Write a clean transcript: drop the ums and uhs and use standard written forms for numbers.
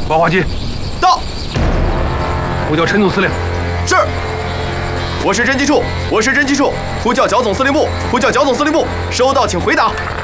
八花金， 到。 呼叫陈总司令。 是。我是侦缉处，呼叫剿总司令部，收到，请回答。